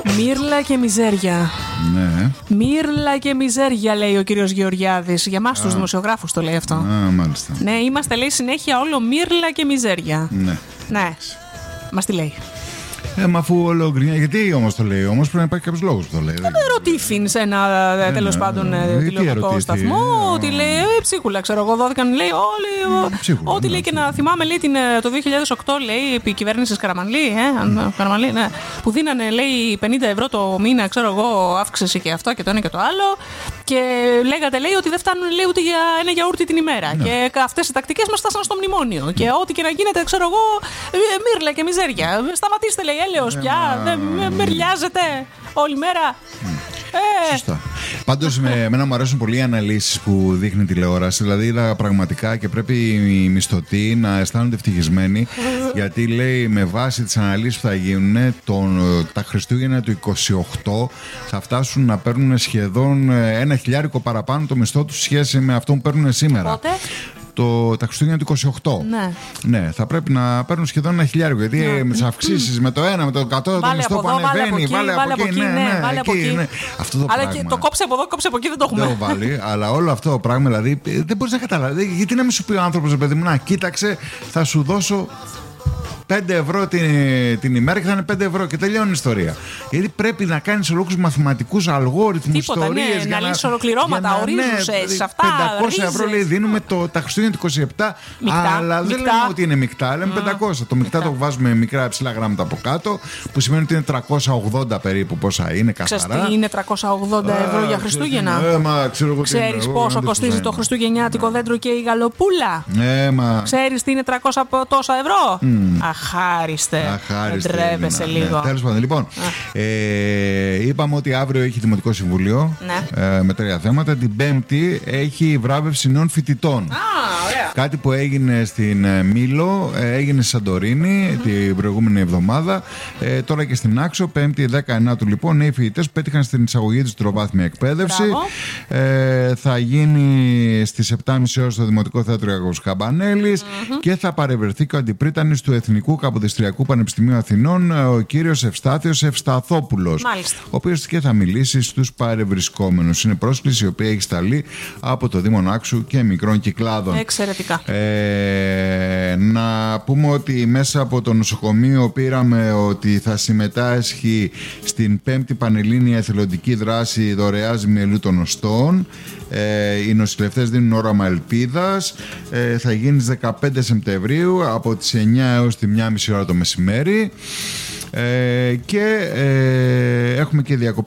Μύρλα και μιζέρια. Ναι. Μύρλα και μιζέρια, λέει ο κύριος Γεωργιάδης. Για μας τους δημοσιογράφους το λέει αυτό. Μάλιστα. Ναι, είμαστε, λέει, συνέχεια όλο μύρλα και μιζέρια. Ναι. Ναι. Μας τι λέει. Μα αφού όλο γκρινιά. Γιατί όμως το λέει, όμως πρέπει να υπάρχει κάποιος λόγος που το λέει. Δεν ρωτήφιν σε ένα τέλος πάντων τηλεοπτικό σταθμό. Ότι λέει ψίχουλα, ξέρω εγώ, δόθηκαν, λέει όλοι. Ό,τι λέει και να θυμάμαι, λέει το 2008, λέει επί κυβέρνησης Καραμανλή, Καραμανλή, ναι, που δίνανε, λέει 50 ευρώ το μήνα, ξέρω εγώ, αύξηση και αυτό και το ένα και το άλλο. Και λέγατε, λέει, ότι δεν φτάνουν, λέει, ούτε για ένα γιαούρτι την ημέρα. Ναι. Και αυτές οι τακτικές μας φτάσαν στο μνημόνιο. Ναι. Και ό,τι και να γίνεται, ξέρω εγώ, μύρλα και μιζέρια. Σταματήστε, λέει, έλεος πια. Δεν μυρλιάζετε όλη μέρα. Σωστά. Πάντως, εμένα μου αρέσουν πολύ οι αναλύσεις που δείχνει τηλεόραση. Δηλαδή, είδα πραγματικά και πρέπει οι μισθωτοί να αισθάνονται ευτυχισμένοι. Γιατί λέει, με βάση τις αναλύσεις που θα γίνουν, τα Χριστούγεννα του 28 θα φτάσουν να παίρνουν σχεδόν $1,000 παραπάνω το μισθό τους σχέση με αυτό που παίρνουν σήμερα. Πότε? Τα Χριστούγεννα του 28. Ναι. Ναι, θα πρέπει να παίρνουν σχεδόν $1,000. Γιατί με τις αυξήσεις, με το ένα, με το 100, το μισθό που ανεβαίνει, βάλε από εκεί. Ναι. Αυτό το αλλά πράγμα. και το κόψε από εδώ, κόψε από εκεί δεν το έχουμε. Δεν το βάλει, αλλά όλο αυτό το πράγμα, δηλαδή δεν μπορείς να καταλάβεις. Γιατί να μην σου πει ο άνθρωπος, παιδί μου, να κοίταξε, θα σου δώσω 5 ευρώ την ημέρα και θα είναι 5 ευρώ και τελειώνει η ιστορία. Γιατί πρέπει να κάνεις ολόκληρους μαθηματικούς αλγόριθμους, ιστορίες. Ναι, να λύσεις ολοκληρώματα, ορίζουσες, αυτά. 500 ευρώ, λέει, δίνουμε τα Χριστούγεννα του 27. Μεικτά, αλλά δεν λέμε ότι είναι μεικτά, λέμε 500. Το μεικτά το βάζουμε μικρά ψηλά γράμματα από κάτω, που σημαίνει ότι είναι 380 περίπου πόσα είναι καθαρά. Ξέρεις τι είναι 380 ευρώ για Χριστούγεννα? Ξέρεις πόσο κοστίζει το χριστουγεννιάτικο δέντρο και η γαλοπούλα? Ξέρεις τι είναι 300 τόσα ευρώ? Αχάριστε. Ντρέπεσαι λίγο. Τέλος πάντων, λοιπόν, είπαμε ότι αύριο έχει Δημοτικό Συμβούλιο, ναι, με 3 θέματα. Την Πέμπτη έχει βράβευση νέων φοιτητών. Κάτι που έγινε στην Μήλο, έγινε στη Σαντορίνη την προηγούμενη εβδομάδα. Τώρα και στην Άξο, Πέμπτη 19 λοιπόν, νέοι φοιτητές που πέτυχαν στην εισαγωγή της τροβάθμια εκπαίδευση. Θα γίνει στις 7.30 ώρες στο Δημοτικό Θέατρο Ιάκωβος Καμπανέλης και θα παρευρεθεί και ο αντιπρίτανης του Εθνικού Καποδιστριακού Πανεπιστημίου Αθηνών, ο κύριος Ευστάθιος Ευσταθόπουλος. Μάλιστα. Ο οποίος και θα μιλήσει στους παρευρισκόμενους. Είναι πρόσκληση η οποία έχει σταλεί από το Δήμο Άξου και Μικρών Κυκλάδων. Εξαιρετικά. Να πούμε ότι μέσα από το νοσοκομείο πήραμε ότι θα συμμετάσχει στην 5η Πανελλήνια Εθελοντική Δράση Δωρεάς Μυελού των Οστών. Οι νοσηλευτές δίνουν όραμα ελπίδας. Θα γίνει στις 15 Σεπτεμβρίου από τις 9 έως τη 1.30 ώρα το μεσημέρι. Και έχουμε και διακοπές